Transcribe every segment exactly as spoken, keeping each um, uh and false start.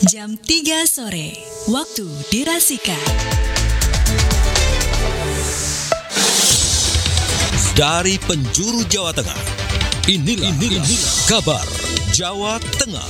Jam tiga sore, waktu dirasika. Dari penjuru Jawa Tengah, inilah, inilah, inilah kabar Jawa Tengah.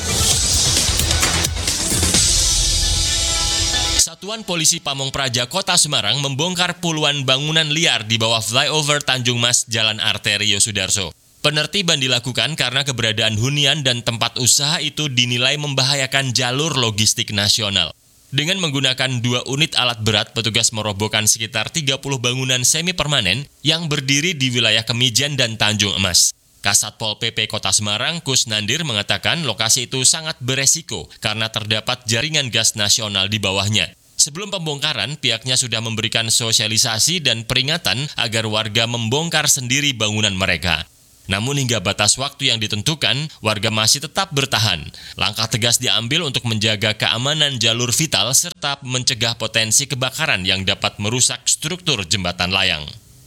Satuan Polisi Pamong Praja Kota Semarang membongkar puluhan bangunan liar di bawah flyover Tanjung Mas Jalan Arteri Yosudarso. Penertiban dilakukan karena keberadaan hunian dan tempat usaha itu dinilai membahayakan jalur logistik nasional. Dengan menggunakan dua unit alat berat, petugas merobohkan sekitar tiga puluh bangunan semi permanen yang berdiri di wilayah Kemijen dan Tanjung Emas. Kasat Pol P P Kota Semarang, Kusnandir, mengatakan lokasi itu sangat beresiko karena terdapat jaringan gas nasional di bawahnya. Sebelum pembongkaran, pihaknya sudah memberikan sosialisasi dan peringatan agar warga membongkar sendiri bangunan mereka. Namun hingga batas waktu yang ditentukan, warga masih tetap bertahan. Langkah tegas diambil untuk menjaga keamanan jalur vital serta mencegah potensi kebakaran yang dapat merusak struktur jembatan layang.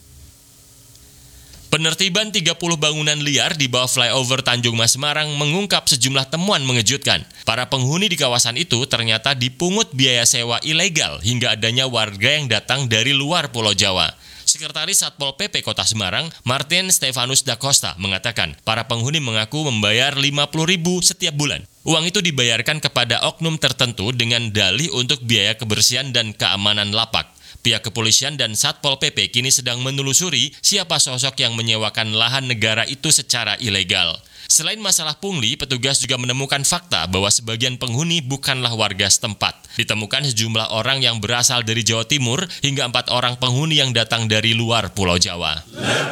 Penertiban tiga puluh bangunan liar di bawah flyover Tanjung Mas Semarang mengungkap sejumlah temuan mengejutkan. Para penghuni di kawasan itu ternyata dipungut biaya sewa ilegal hingga adanya warga yang datang dari luar Pulau Jawa. Sekretaris Satpol P P Kota Semarang, Martin Stefanus da Costa, mengatakan para penghuni mengaku membayar lima puluh ribu setiap bulan. Uang itu dibayarkan kepada oknum tertentu dengan dalih untuk biaya kebersihan dan keamanan lapak. Pihak kepolisian dan Satpol P P kini sedang menelusuri siapa sosok yang menyewakan lahan negara itu secara ilegal. Selain masalah pungli, petugas juga menemukan fakta bahwa sebagian penghuni bukanlah warga setempat. Ditemukan sejumlah orang yang berasal dari Jawa Timur hingga empat orang penghuni yang datang dari luar Pulau Jawa.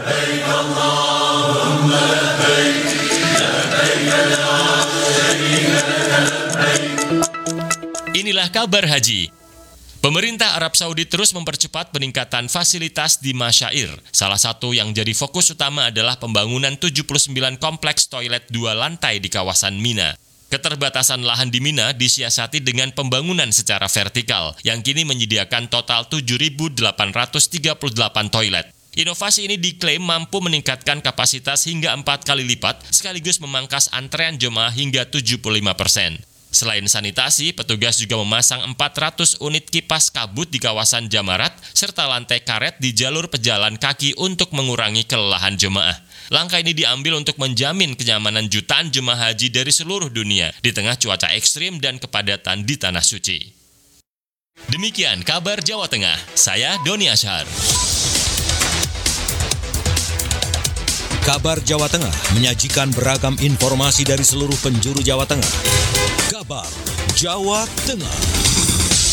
Inilah kabar haji. Pemerintah Arab Saudi terus mempercepat peningkatan fasilitas di Masyair. Salah satu yang jadi fokus utama adalah pembangunan tujuh puluh sembilan kompleks toilet dua lantai di kawasan Mina. Keterbatasan lahan di Mina disiasati dengan pembangunan secara vertikal, yang kini menyediakan total tujuh ribu delapan ratus tiga puluh delapan toilet. Inovasi ini diklaim mampu meningkatkan kapasitas hingga empat kali lipat, sekaligus memangkas antrean jemaah hingga tujuh puluh lima persen. Selain sanitasi, petugas juga memasang empat ratus unit kipas kabut di kawasan Jamarat, serta lantai karet di jalur pejalan kaki untuk mengurangi kelelahan jemaah. Langkah ini diambil untuk menjamin kenyamanan jutaan jemaah haji dari seluruh dunia di tengah cuaca ekstrim dan kepadatan di Tanah Suci. Demikian kabar Jawa Tengah, saya Doni Ashar. Kabar Jawa Tengah menyajikan beragam informasi dari seluruh penjuru Jawa Tengah. Kabar Jawa Tengah.